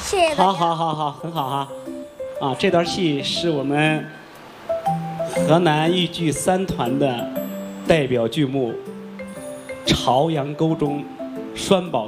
谢谢大家。 好，很好哈。啊，这段戏是我们河南豫剧3团的代表剧目《朝阳沟中栓宝